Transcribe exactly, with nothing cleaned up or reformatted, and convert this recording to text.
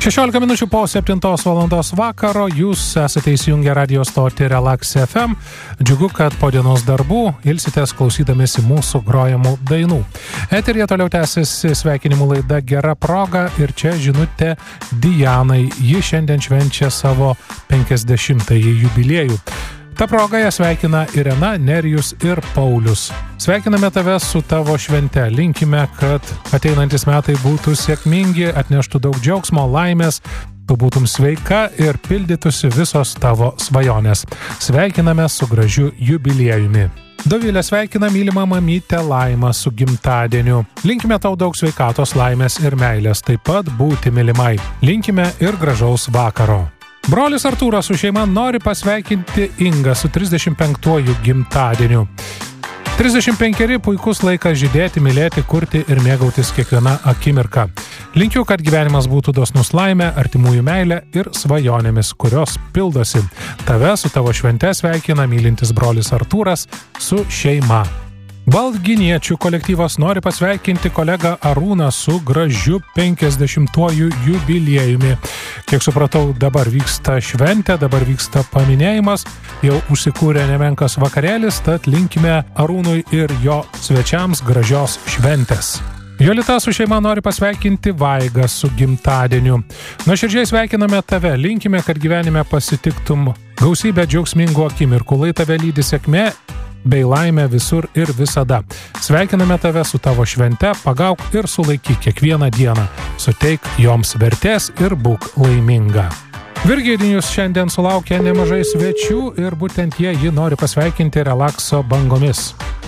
šešiolika minučių po septintos valandos vakaro jūs esate įsijungę radio stotį Relax F M. Džiugu, kad po dienos darbų ilsitės klausydamėsi mūsų grojamų dainų. Eteryje toliau tęsiasi sveikinimų laida Gera proga ir čia žinutė Dianai. Ji šiandien švenčia savo penkiasdešimtąjį jubiliejų. Ta proga ją sveikina Irena, Nerijus ir Paulius. Sveikiname tave su tavo švente. Linkime, kad ateinantis metai būtų sėkmingi, atneštų daug džiaugsmo, laimės, tu būtum sveika ir pildytųsi visos tavo svajonės. Sveikiname su gražiu jubiliejumi. Dovilė sveikina mylimą mamytę Laimą su gimtadieniu. Linkime tau daug sveikatos, laimės ir meilės, taip pat būti mylimai. Linkime ir gražaus vakaro. Brolis Artūras su šeima nori pasveikinti Ingą su trisdešimt penktuoju gimtadieniu. trisdešimt penkeri puikus laikas žydėti, mylėti, kurti ir mėgautis kiekviena akimirka. Linkiu, kad gyvenimas būtų dosnus laimė, artimųjų meilė ir svajonėmis, kurios pildosi. Tave su tavo švente sveikina mylintis brolis Artūras su šeima. Balginiečių kolektyvas nori pasveikinti kolegą Arūną su gražiu penkiasdešimtuoju jubiliejumi. Kiek supratau, dabar vyksta šventė, dabar vyksta paminėjimas, jau užsikūrė nemenkas vakarėlis, tad linkime Arūnui ir jo svečiams gražios šventės. Jolita su šeima nori pasveikinti Vaigą su gimtadieniu. Nuoširdžiai sveikiname tave, linkime, kad gyvenime pasitiktum gausybę džiaugsmingų akimirkų, lai tave lydi sėkmė bei laimė visur ir visada. Sveikiname tave su tavo švente, pagauk ir sulaikyk kiekvieną dieną. Suteik joms vertės ir būk laiminga. Virginijus šiandien sulaukė nemažai svečių ir būtent jie jį nori pasveikinti relakso bangomis.